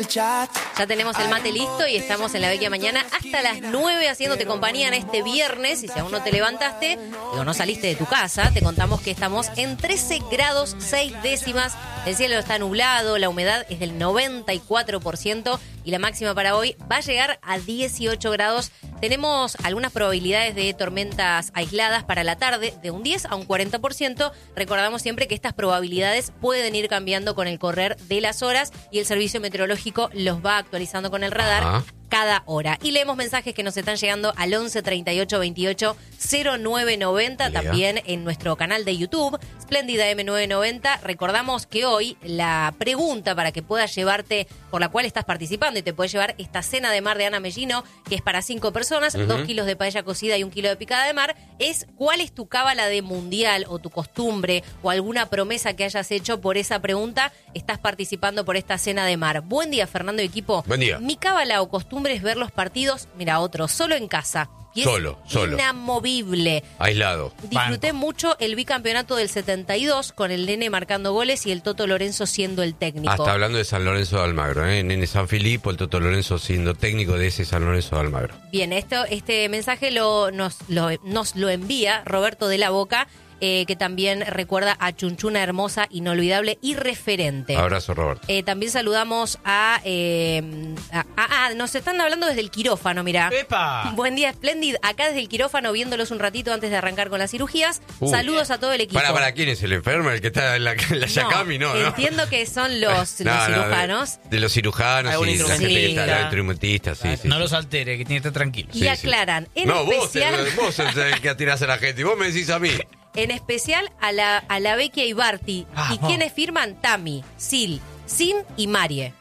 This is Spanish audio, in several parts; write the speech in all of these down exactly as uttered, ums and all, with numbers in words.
Ya tenemos el mate listo y estamos en La Vecchia Mañana hasta las nueve haciéndote compañía en este viernes. Y si aún no te levantaste o no saliste de tu casa, te contamos que estamos en trece grados seis décimas. El cielo está nublado, la humedad es del noventa y cuatro por ciento y la máxima para hoy va a llegar a dieciocho grados. Tenemos algunas probabilidades de tormentas aisladas para la tarde, de un diez a un cuarenta por ciento. Recordamos siempre que estas probabilidades pueden ir cambiando con el correr de las horas y el servicio meteorológico los va actualizando con el radar Ajá. cada hora. Y leemos mensajes que nos están llegando al once treinta y ocho veintiocho cero nueve noventa, Lea. También en nuestro canal de YouTube, Splendida M novecientos noventa. Recordamos que hoy la pregunta para que puedas llevarte, por la cual estás participando y te puedes llevar esta cena de mar de Ana Mellino, que es para cinco personas, uh-huh. dos kilos de paella cocida y un kilo de picada de mar, es ¿cuál es tu cábala de mundial o tu costumbre o alguna promesa que hayas hecho? Por esa pregunta estás participando por esta cena de mar. Buen día, Fernando y equipo. Buen día. Mi cábala o costumbre es ver los partidos, mira, otro, solo en casa. Y solo, es solo. Inamovible. Aislado. Disfruté Banco. mucho el bicampeonato del setenta y dos con el Nene marcando goles y el Toto Lorenzo siendo el técnico. Hasta hablando de San Lorenzo de Almagro, ¿eh? Nene San Filipo, el Toto Lorenzo siendo técnico de ese San Lorenzo de Almagro. Bien, esto, este mensaje lo, nos, lo, nos lo envía Roberto de la Boca, eh, que también recuerda a Chunchuna Hermosa, inolvidable y referente. Abrazo, Roberto. Eh, también saludamos a, eh, a, a... Ah, nos están hablando desde el quirófano, mirá. ¡Epa! Buen día, Splendid. Acá desde el quirófano, viéndolos un ratito antes de arrancar con las cirugías. Uh, Saludos a todo el equipo. ¿Para, para quién es el enfermo? ¿El que está en la, en la Yacami? No, no. Entiendo que son los, no, los no, cirujanos. De, de los cirujanos Algún y la gente que está, los instrumentistas, sí, sí. No sí. los altere, que tiene que estar tranquilo. Y sí, aclaran, sí. en no, especial... vos, vos sos el que atirás a la gente y vos me decís a mí. En especial a la, a la Vecchia y Barty. Ah, ¿Y no. quiénes firman? Tami, Sil, Sin y Marie.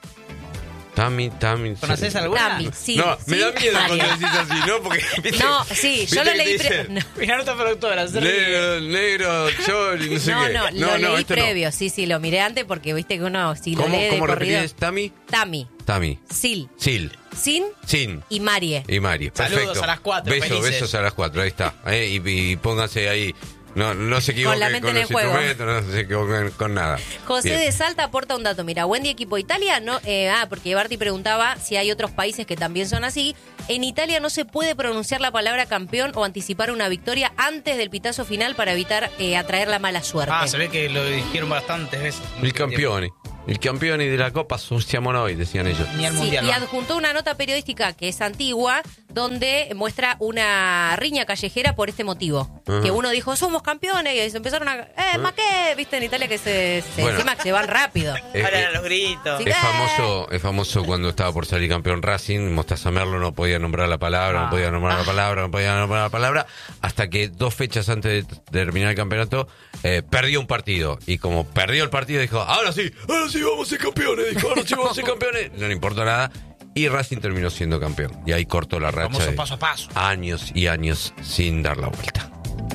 Tami, Tami. ¿Conocés alguna? Tami, Sil, No, me da Sin, miedo Marie. cuando decís así, ¿no? Porque, ¿viste? No, sí, ¿Viste yo lo que leí... te Pre... dicen? No. Mira, nuestra productora. se ríe. Negro, negro, yo y no sé No, qué. no, lo leí previo, sí, sí, lo miré antes porque viste que uno, si lo ¿Cómo, lee de cómo corrido... repetís? ¿Tami? Tami, Tami. Sil, Sil. Sin Sin. y Marie. Y Mario. Saludos Perfecto. a las cuatro, Besos, felices. besos a las cuatro, ahí está. Eh, y, y pónganse ahí. No, no se equivoquen Con la con, mente en el los juego. instrumentos, no se equivoquen con nada. José Bien. de Salta aporta un dato. Mira, buen día equipo Italia. No, eh, ah, porque Barty preguntaba si hay otros países que también son así. En Italia no se puede pronunciar la palabra campeón o anticipar una victoria antes del pitazo final para evitar eh, atraer la mala suerte. Ah, se ve que lo dijeron bastantes veces. Il campione. Il campione de la Copa siamo noi, decían ellos. Ni al Sí, mundial. y va. adjuntó una nota periodística que es antigua, donde muestra una riña callejera por este motivo. Ajá. Que uno dijo, somos campeones, y se empezaron a... Eh, ¿ma qué? Viste, en Italia que se, se Bueno. encima que se van rápido. Es, Ahora es- eran los gritos. Sí. es famoso, es famoso cuando estaba por salir campeón Racing, Mostaza Merlo no podía nombrar la palabra, Ah. no podía nombrar la palabra, no podía nombrar la palabra, hasta que dos fechas antes de terminar el campeonato, eh, perdió un partido. Y como perdió el partido, dijo, ahora sí, ahora sí vamos a ser campeones, dijo, ahora sí vamos a ser campeones. No le importó nada. Y Racing terminó siendo campeón. Y ahí cortó la racha Famoso de paso a paso. años y años sin dar la vuelta.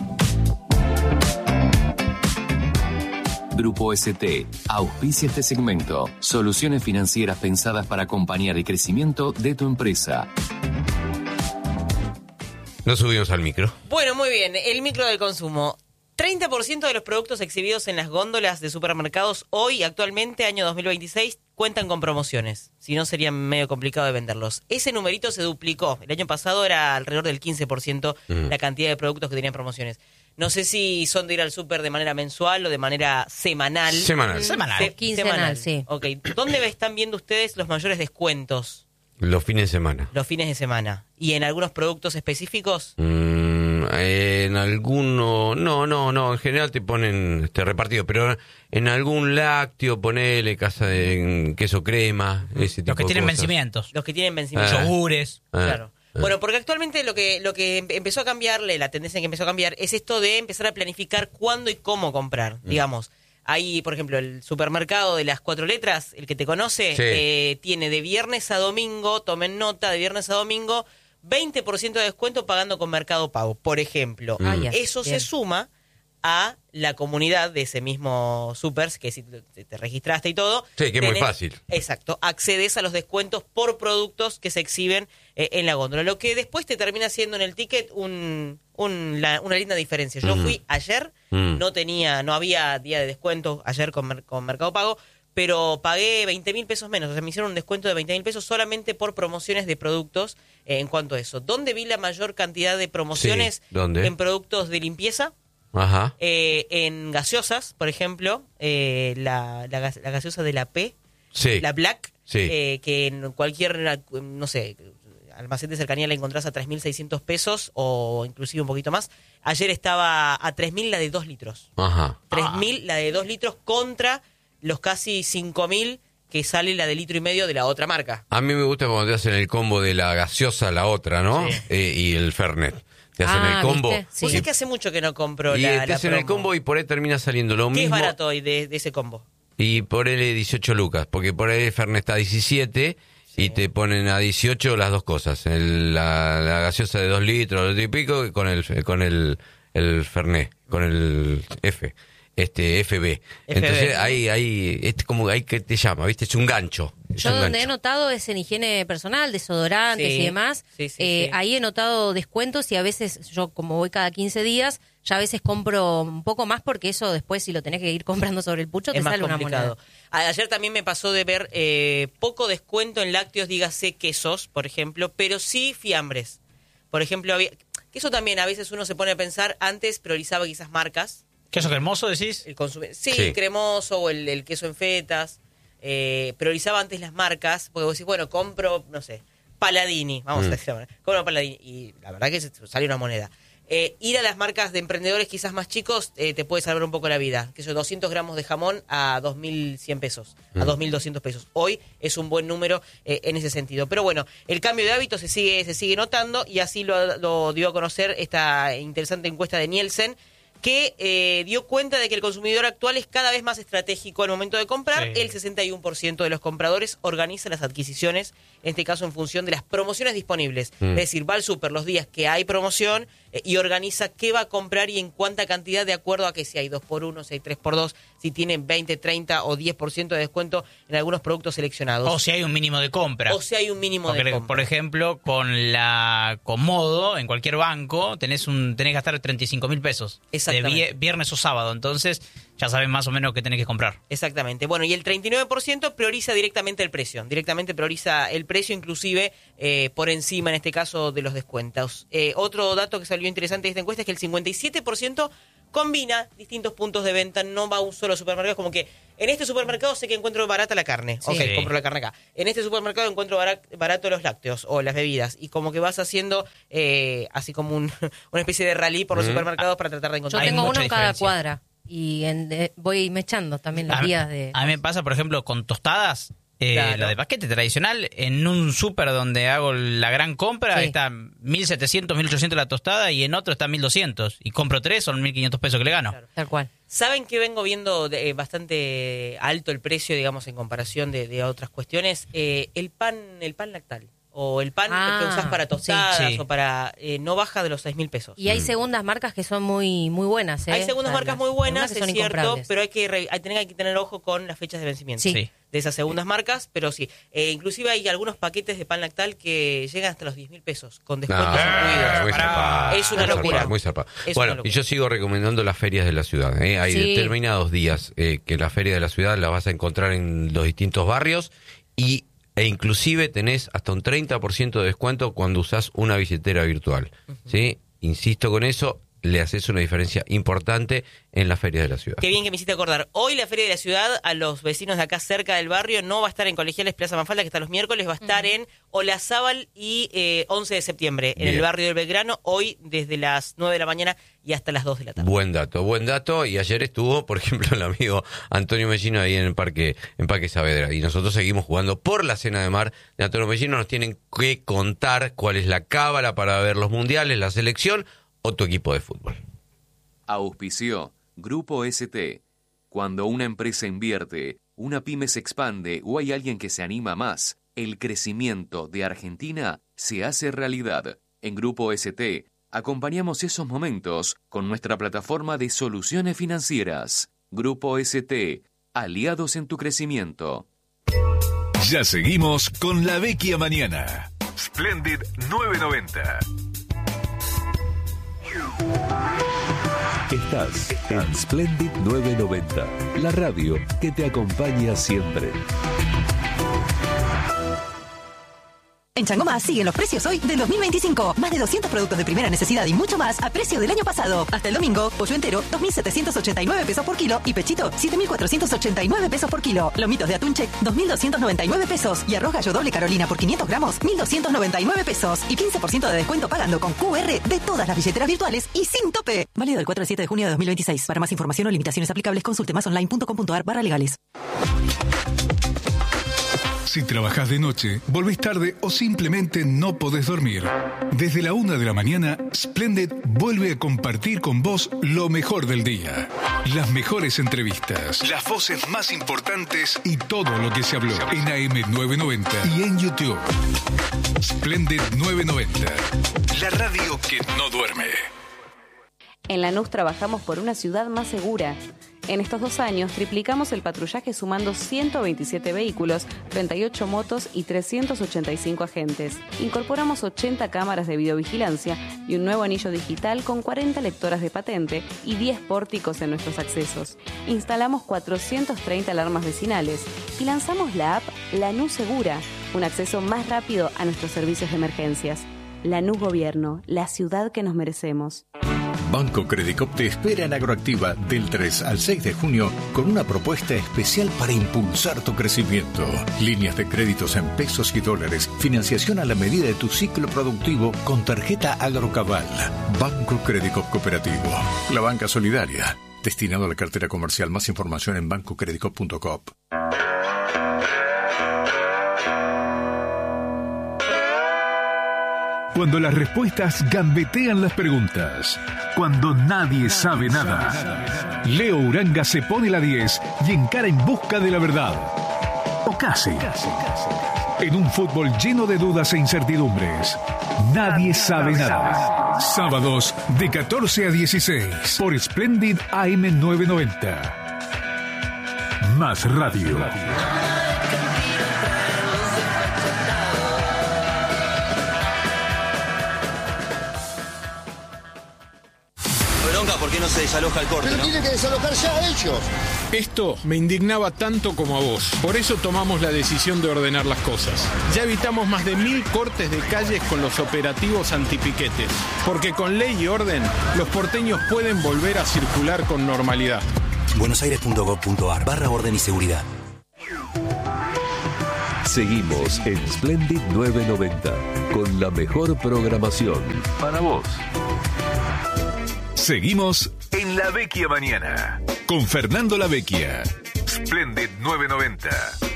Grupo S T auspicia este segmento. Soluciones financieras pensadas para acompañar el crecimiento de tu empresa. Nos subimos al micro. Bueno, muy bien. El micro del consumo. treinta por ciento de los productos exhibidos en las góndolas de supermercados hoy, actualmente, año dos mil veintiséis, cuentan con promociones. Si no, sería medio complicado de venderlos. Ese numerito se duplicó. El año pasado era alrededor del quince por ciento Mm. la cantidad de productos que tenían promociones. No sé si son de ir al súper de manera mensual o de manera semanal. Semanal. Semanal. Se- Quincenal, sí. Ok. ¿Dónde están viendo ustedes los mayores descuentos Los fines de semana. los fines de semana? ¿Y en algunos productos específicos? Mm, en alguno, no, no, no, en general te ponen este repartido, pero en algún lácteo ponele casa de queso crema, ese tipo Los que de tienen cosas. vencimientos. Los que tienen vencimiento. Ah. Yogures. Ah, Claro. ah. Bueno, porque actualmente lo que lo que em- empezó a cambiarle, la tendencia que empezó a cambiar, es esto de empezar a planificar cuándo y cómo comprar. Mm. Digamos, hay, por ejemplo, el supermercado de las cuatro letras, el que te conoce, Sí. eh, tiene de viernes a domingo, tomen nota, de viernes a domingo, veinte por ciento de descuento pagando con Mercado Pago, por ejemplo. Ah, ya. Eso Bien. se suma a la comunidad de ese mismo supers, que si te, te registraste y todo. Sí, que es muy fácil. Exacto, accedes a los descuentos por productos que se exhiben eh, en la góndola, lo que después te termina siendo en el ticket un, un- la- una linda diferencia. Yo Mm. fui ayer, Mm. no tenía, no había día de descuento ayer con, Mer- con Mercado Pago, pero pagué veinte mil pesos menos. O sea, me hicieron un descuento de veinte mil pesos solamente por promociones de productos eh, en cuanto a eso. ¿Dónde vi la mayor cantidad de promociones? Sí, ¿dónde? En productos de limpieza. Ajá. Eh, en gaseosas, por ejemplo, eh, la, la, gas- la gaseosa de la P, Sí. la Black, Sí. eh, que en cualquier, no sé, almacén de cercanía la encontrás a tres mil seiscientos pesos o inclusive un poquito más. Ayer estaba a tres mil la de dos litros. Ajá. tres mil la de dos litros contra los casi cinco mil que sale la de litro y medio de la otra marca. A mí me gusta cuando te hacen el combo de la gaseosa, la otra, ¿no? Sí. Eh, y el Fernet. Te hacen Ah, el combo. ¿viste? Sí. Vos sabés que hace mucho que no compro Y la, te la hacen el promo. combo y por ahí termina saliendo lo ¿Qué mismo. es barato hoy de, de ese combo? Y por él dieciocho lucas, porque por ahí el Fernet está a diecisiete y te ponen a dieciocho las dos cosas. El- la, la gaseosa de dos litros, y pico, con el con el, el Fernet, con el F, este F B. F B. Entonces ahí, ahí, es como ahí que te llama, ¿viste? Es un gancho. Es Yo un donde he gancho. notado es en higiene personal, desodorantes Sí, y demás. sí, sí, Eh, sí. Ahí he notado descuentos y a veces yo como voy cada quince días, ya a veces compro un poco más porque eso después si lo tenés que ir comprando sobre el pucho te Es más sale una complicado. moneda. A- Ayer también me pasó de ver eh, poco descuento en lácteos, dígase quesos, por ejemplo, pero sí fiambres. Por ejemplo, había, que eso también a veces uno se pone a pensar, antes priorizaba quizás marcas, ¿Queso cremoso decís? el consume- sí, Sí. cremoso o el, el queso en fetas, eh, priorizaba antes las marcas, porque vos decís, bueno, compro, no sé, Paladini, vamos Mm. a decir, ahora, compro Paladini, y la verdad que se sale una moneda. Eh, ir a las marcas de emprendedores quizás más chicos eh, te puede salvar un poco la vida. Que son doscientos gramos de jamón a dos mil cien pesos, a Mm. dos mil doscientos pesos. Hoy es un buen número eh, en ese sentido. Pero bueno, el cambio de hábitos se sigue, se sigue notando y así lo, lo dio a conocer esta interesante encuesta de Nielsen, que eh, dio cuenta de que el consumidor actual es cada vez más estratégico al momento de comprar. Sí. El sesenta y uno por ciento de los compradores organiza las adquisiciones, en este caso en función de las promociones disponibles. Mm. Es decir, va al súper los días que hay promoción eh, y organiza qué va a comprar y en cuánta cantidad, de acuerdo a que si hay dos por uno, si hay tres por dos, si tienen veinte, treinta o diez por ciento de descuento en algunos productos seleccionados. O si hay un mínimo de compra. O si hay un mínimo Porque, de compra. por ejemplo, con la Comodo, en cualquier banco, tenés un tenés que gastar treinta y cinco mil pesos. De Exactamente. vie- viernes o sábado. Entonces, ya saben más o menos qué tenés que comprar. Exactamente. Bueno, y el treinta y nueve por ciento prioriza directamente el precio. Directamente prioriza el precio, inclusive eh, por encima, en este caso, de los descuentos. Eh, otro dato que salió interesante de esta encuesta es que el cincuenta y siete por ciento combina distintos puntos de venta, no va a un solo supermercado, como que en este supermercado sé que encuentro barata la carne, Sí. ok, Sí. compro la carne acá. En este supermercado encuentro bara- barato los lácteos o las bebidas, y como que vas haciendo eh, así como un, una especie de rally por los Mm. supermercados para tratar de Yo encontrar. Hay tengo mucha uno en cada diferencia. cuadra y en- de- voy mechando también los A mí, días de... a mí me pasa, por ejemplo, con tostadas. Eh, Claro. La de paquete tradicional, en un súper donde hago la gran compra, Sí. está mil setecientos, mil ochocientos la tostada y en otro está mil doscientos. Y compro tres, son mil quinientos pesos que le gano. Claro. Tal cual. ¿Saben que vengo viendo de- eh, bastante alto el precio, digamos, en comparación de, de otras cuestiones? Eh, el pan el pan lactal o el pan Ah, que usás para sí. tostadas Sí. o para... eh, no baja de los seis mil pesos. Y hay Mm. segundas marcas que son muy muy buenas, ¿eh? Hay segundas Las- marcas las- muy buenas, algunas que es son cierto, incomprables. pero hay que, re- hay, tener, hay que tener ojo con las fechas de vencimiento Sí. Sí. de esas segundas marcas, pero sí. Eh, inclusive hay algunos paquetes de pan lactal que llegan hasta los diez mil pesos, con descuentos No, incluidos. muy Pará. zarpado, Es una muy locura. zarpado, muy zarpado. Es Bueno, una locura. y yo sigo recomendando las ferias de la ciudad. ¿eh? Hay Sí. determinados días eh, que la feria de la ciudad la vas a encontrar en los distintos barrios y e inclusive tenés hasta un treinta por ciento de descuento cuando usás una billetera virtual. ¿Sí? Insisto con eso, le haces una diferencia importante en las ferias de la ciudad. Qué bien que me hiciste acordar. Hoy la Feria de la Ciudad, a los vecinos de acá cerca del barrio, no va a estar en Colegiales Plaza Manfalda, que está los miércoles, va a estar en Olazábal y eh, once de septiembre, en Bien. el barrio del Belgrano, hoy desde las nueve de la mañana y hasta las dos de la tarde. Buen dato, buen dato. Y ayer estuvo, por ejemplo, el amigo Antonio Mellino ahí en el parque, en Parque Saavedra. Y nosotros seguimos jugando por la Cena de Mar de Antonio Mellino. Nos tienen que contar cuál es la cábala para ver los mundiales, la selección o tu equipo de fútbol. Auspició Grupo S T. Cuando una empresa invierte, una pyme se expande o hay alguien que se anima más, el crecimiento de Argentina se hace realidad. En Grupo S T acompañamos esos momentos con nuestra plataforma de soluciones financieras. Grupo S T, aliados en tu crecimiento. Ya seguimos con La Vecchia Mañana. Splendid nueve noventa. Estás en Splendid novecientos noventa, la radio que te acompaña siempre. En Chango Más siguen los precios hoy del dos mil veinticinco. Más de doscientos productos de primera necesidad y mucho más a precio del año pasado. Hasta el domingo, pollo entero, dos mil setecientos ochenta y nueve pesos por kilo y pechito, siete mil cuatrocientos ochenta y nueve pesos por kilo. Lomitos de atún check, dos mil doscientos noventa y nueve pesos. Y arroz gallo doble Carolina por quinientos gramos, mil doscientos noventa y nueve pesos. Y quince por ciento de descuento pagando con Q R de todas las billeteras virtuales y sin tope. Válido del cuatro al siete de junio de dos mil veintiséis. Para más información o limitaciones aplicables, consulte más online punto com punto a r barra legales. Si trabajas de noche, volvés tarde o simplemente no podés dormir, desde la una de la mañana, Splendid vuelve a compartir con vos lo mejor del día. Las mejores entrevistas, las voces más importantes y todo lo que se habló en A M novecientos noventa y en YouTube. Splendid novecientos noventa, la radio que no duerme. En Lanús trabajamos por una ciudad más segura. En estos dos años triplicamos el patrullaje sumando ciento veintisiete vehículos, treinta y ocho motos y trescientos ochenta y cinco agentes. Incorporamos ochenta cámaras de videovigilancia y un nuevo anillo digital con cuarenta lectoras de patente y diez pórticos en nuestros accesos. Instalamos cuatrocientas treinta alarmas vecinales y lanzamos la app Lanús Segura, un acceso más rápido a nuestros servicios de emergencias. Lanús Gobierno, la ciudad que nos merecemos. Banco Credicop te espera en Agroactiva del tres al seis de junio con una propuesta especial para impulsar tu crecimiento. Líneas de créditos en pesos y dólares, financiación a la medida de tu ciclo productivo con tarjeta Agrocabal. Banco Credicop Cooperativo, la banca solidaria, destinado a la cartera comercial. Más información en banco credicop punto com. Cuando las respuestas gambetean las preguntas. Cuando nadie sabe nada. Leo Uranga se pone la diez y encara en busca de la verdad. O casi. En un fútbol lleno de dudas e incertidumbres. Nadie sabe nada. Sábados de catorce a dieciséis. Por Splendid A M novecientos noventa. Más radio. ¿Por qué no se desaloja el corte? Pero ¿no? tienen que desalojar ya ellos. Esto me indignaba tanto como a vos. Por eso tomamos la decisión de ordenar las cosas. Ya evitamos más de mil cortes de calles con los operativos antipiquetes. Porque con ley y orden, los porteños pueden volver a circular con normalidad. buenosaires punto gov punto a r barra orden y seguridad. Seguimos en Splendid novecientos noventa con la mejor programación para vos. Seguimos en La Vecchia Mañana con Fernando La Vecchia. Splendid novecientos noventa.